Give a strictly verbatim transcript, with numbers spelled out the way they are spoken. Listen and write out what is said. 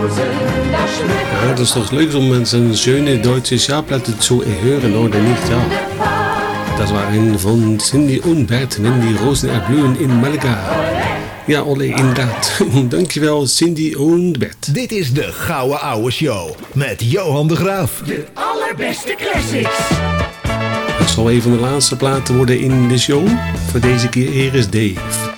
Ja, das ist doch leuk um eine schöne deutsche Schallplatte zu hören, oder nicht? Ja. Das waren von Cindy und Bert, wenn die Rosen erblühen in Malaga. Ja, Olle, inderdaad. Dankjewel, Cindy en Bert. Dit is de Gouden Ouwe Show met Johan de Graaf. De allerbeste classics. Dat zal een van de laatste platen worden in de show. Voor deze keer, hier is Dave.